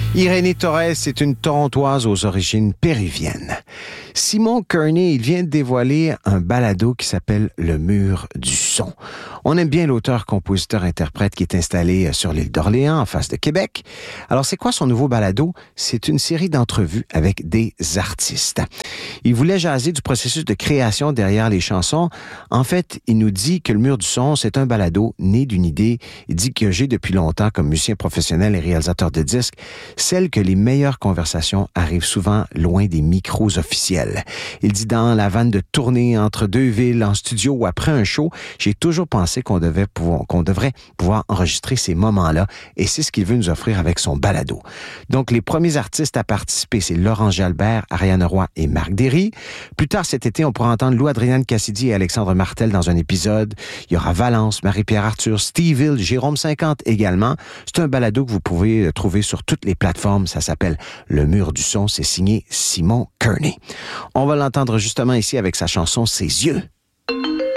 Irénée Torres est une Torontoise aux origines péruviennes. Simon Kearney, il vient de dévoiler un balado qui s'appelle Le Mur du Son. On aime bien l'auteur, compositeur, interprète qui est installé sur l'île d'Orléans, en face de Québec. Alors, c'est quoi son nouveau balado? C'est une série d'entrevues avec des artistes. Il voulait jaser du processus de création derrière les chansons. En fait, il nous dit que Le Mur du Son, c'est un balado né d'une idée. Il dit que j'ai depuis longtemps, comme musicien professionnel et réalisateur de disques, celle que les meilleures conversations arrivent souvent loin des micros officiels. Il dit dans la vanne de tournée entre deux villes, en studio ou après un show, j'ai toujours pensé qu'on devrait pouvoir enregistrer ces moments-là et c'est ce qu'il veut nous offrir avec son balado. Donc, les premiers artistes à participer, c'est Laurent Jalbert, Ariane Roy et Marc Derry. Plus tard cet été, on pourra entendre Lou-Adrienne Cassidy et Alexandre Martel dans un épisode. Il y aura Valence, Marie-Pierre Arthur, Steve Hill, Jérôme 50 également. C'est un balado que vous pouvez trouver sur toutes les plateformes. Ça s'appelle Le Mur du Son. C'est signé Simon Kearney. On va l'entendre justement ici avec sa chanson « Ses yeux ».